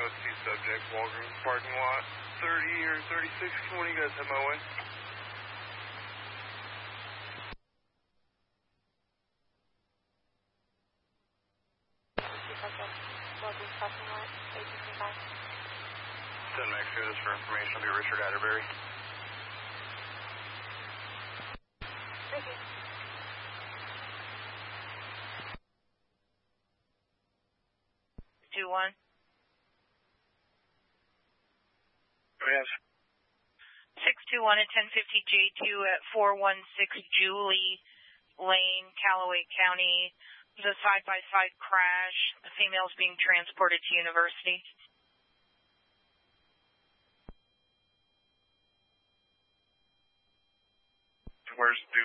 OC subject, Walgreens parking lot, 30 or 36. When you guys head my way? Walgreens parking lot, 855. 10 Max here, this for information. I'll be Richard Atterbury. Thank you. One. Yes. 621 at 1050 J2 at 416 Julie Lane, Callaway County. There's a side-by-side crash. The female's being transported to University. Where's